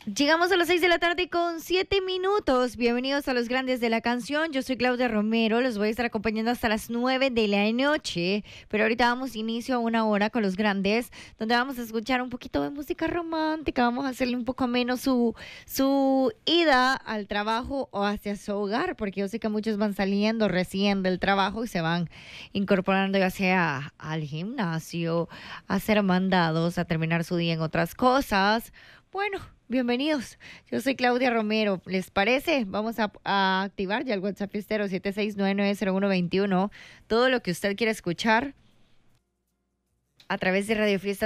Llegamos a las 6 de la tarde con 7 minutos. Bienvenidos a Los Grandes de la Canción. Yo soy Claudia Romero. Los voy a estar acompañando hasta las 9 de la noche. Pero ahorita damos inicio a una hora con Los Grandes, donde vamos a escuchar un poquito de música romántica. Vamos a hacerle un poco menos su ida al trabajo o hacia su hogar, porque yo sé que muchos van saliendo recién del trabajo y se van incorporando ya sea al gimnasio, a hacer mandados, a terminar su día en otras cosas. Bueno, bienvenidos. Yo soy Claudia Romero. ¿Les parece? Vamos a activar ya el WhatsApp fiestero 76990121. Todo lo que usted quiera escuchar a través de Radio Fiesta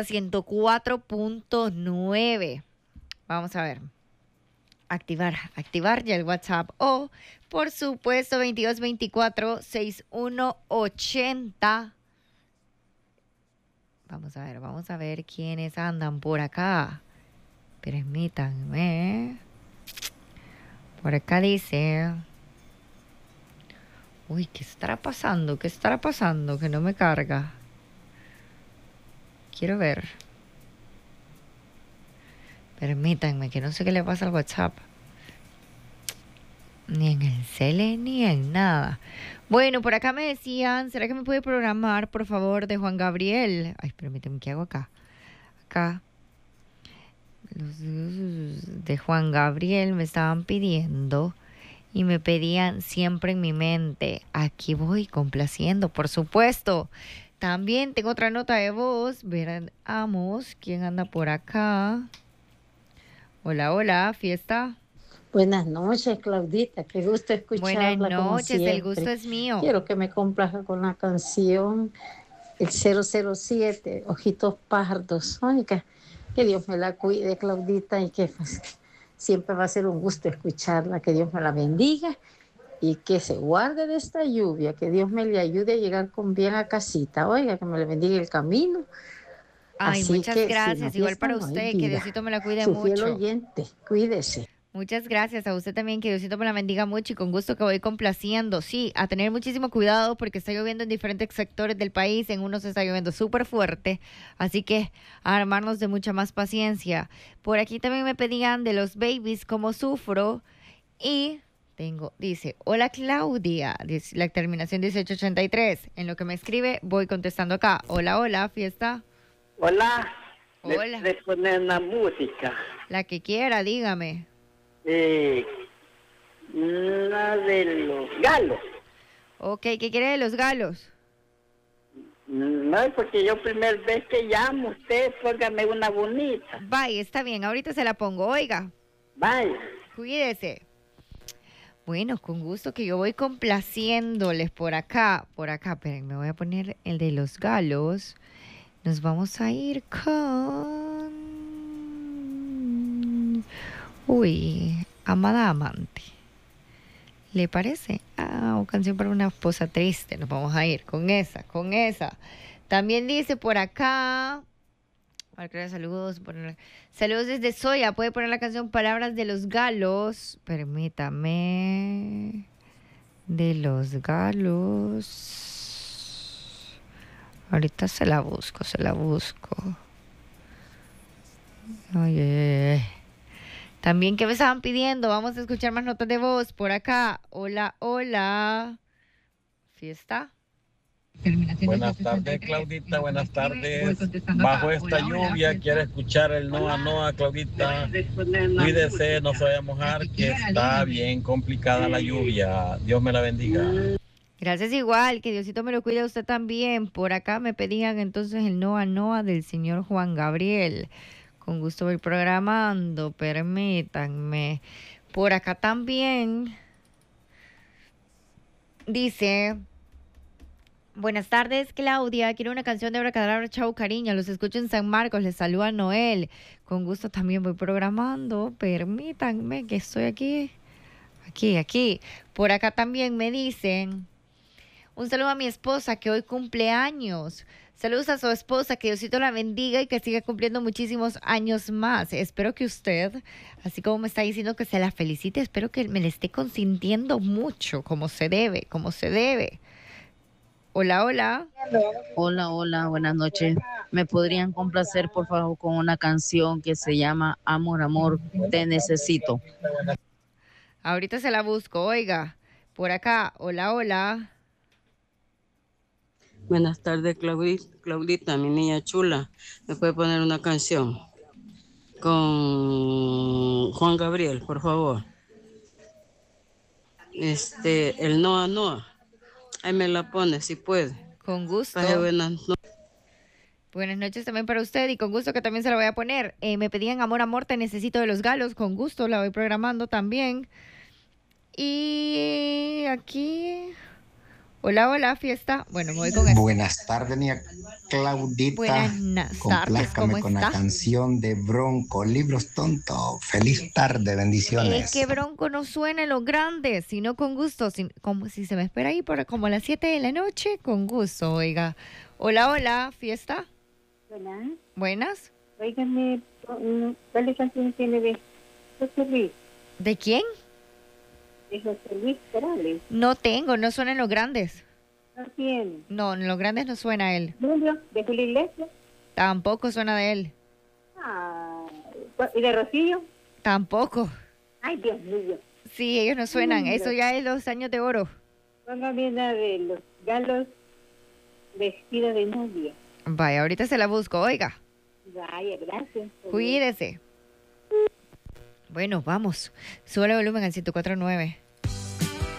104.9. Vamos a ver. Activar ya el WhatsApp. O, por supuesto, 2224-6180. Vamos a ver quiénes andan por acá. Permítanme. Por acá dice. Uy, ¿qué estará pasando? ¿Qué estará pasando? Que no me carga. Quiero ver. Permítanme, que no sé qué le pasa al WhatsApp. Ni en el cele, ni en nada. Bueno, por acá me decían, ¿será que me puede programar, por favor, de Juan Gabriel? Ay, permíteme, ¿qué hago acá? Acá. Los de Juan Gabriel me estaban pidiendo y me pedían siempre en mi mente. Aquí voy complaciendo, por supuesto. También tengo otra nota de voz. Veamos quién anda por acá. Hola, fiesta. Buenas noches, Claudita. Qué gusto escucharla. Buenas noches, como el gusto es mío. Quiero que me complaja con la canción El 007, Ojitos Pardos. Oiga, que Dios me la cuide, Claudita, y que pues, siempre va a ser un gusto escucharla. Que Dios me la bendiga y que se guarde de esta lluvia. Que Dios me le ayude a llegar con bien a casita. Oiga, que me le bendiga el camino. Ay, Así muchas que, gracias. Igual para usted, que Diosito me la cuide Su fiel mucho. oyente, cuídese. Muchas gracias a usted también, que Diosito me la bendiga mucho y con gusto que voy complaciendo. Sí, a tener muchísimo cuidado porque está lloviendo en diferentes sectores del país, en unos está lloviendo súper fuerte, así que a armarnos de mucha más paciencia. Por aquí también me pedían de los babies cómo sufro y dice, hola Claudia, dice, la terminación 1883. En lo que me escribe voy contestando acá. Hola, fiesta. Hola. Hola. Le ponen una música. La que quiera, dígame. Una de los galos. Ok, ¿qué quiere de los galos? No, porque yo primera vez que llamo, usted póngame una bonita. Bye, está bien, ahorita se la pongo, oiga. Bye. Cuídese. Bueno, con gusto que yo voy complaciéndoles por acá. Esperen, me voy a poner el de los galos. Nos vamos a ir con... Uy, amada amante. ¿Le parece? O canción para una esposa triste. Nos vamos a ir con esa. También dice por acá... Saludos. Saludos desde Soya. Puede poner la canción Palabras de los Galos. Permítame. De los Galos. Ahorita se la busco. Ay. También, ¿qué me estaban pidiendo? Vamos a escuchar más notas de voz por acá. Hola. Fiesta. Buenas tardes, Claudita, buenas tardes. Bajo esta lluvia quiero escuchar el Noa, Claudita. Cuídese, no se vaya a mojar, que está bien complicada la lluvia. Dios me la bendiga. Gracias igual, que Diosito me lo cuide a usted también. Por acá me pedían entonces el Noa del señor Juan Gabriel. Con gusto voy programando, permítanme. Por acá también dice... Buenas tardes, Claudia. Quiero una canción de Abracadabra, Chau Cariño. Los escucho en San Marcos. Les saluda Noel. Con gusto también voy programando. Permítanme que estoy aquí. Aquí. Por acá también me dicen... Un saludo a mi esposa que hoy cumple años. Saludos a su esposa, que Diosito la bendiga y que siga cumpliendo muchísimos años más. Espero que usted, así como me está diciendo que se la felicite, espero que me le esté consintiendo mucho, como se debe. Hola, hola. Hola, hola, buenas noches. ¿Me podrían complacer, por favor, con una canción que se llama Amor, Amor, Te Necesito? Ahorita se la busco, oiga. Por acá, hola, hola. Buenas tardes, Claudita, mi niña chula. ¿Me puede poner una canción con Juan Gabriel, por favor? El Noa Noa. Ahí me la pone, si puede. Con gusto. Pase buenas noches. Buenas noches también para usted y con gusto que también se la voy a poner. Me pedían Amor, Amor, Te Necesito de los Galos. Con gusto la voy programando también. Y aquí... Hola, hola, fiesta. Bueno, me voy con esto. Buenas tardes, niña Claudita. Buenas tardes, ¿cómo Complázcame con la está? canción de Bronco, Libros Tonto. Feliz tarde, bendiciones. Es que Bronco no suena en los grandes, sino con gusto. Como si se me espera ahí por como a las 7 de la noche, con gusto, oiga. Hola, hola, fiesta. Buenas. Buenas. Óigame, ¿cuál canción tiene de José Luis? ¿De quién? De José Luis Perales. No tengo, no suena en los grandes. No tiene. No, en los grandes no suena él. Julio, de Julio Iglesias. Tampoco suena de él. ¿Y de Rocío? Tampoco. Ay, Dios mío. Sí, ellos no suenan. Eso ya es los años de oro. Póngame una de los galos vestidos de novia. Vaya, ahorita se la busco, oiga. Vaya, gracias. Cuídese. Bueno, vamos. Sube el volumen al 104.9.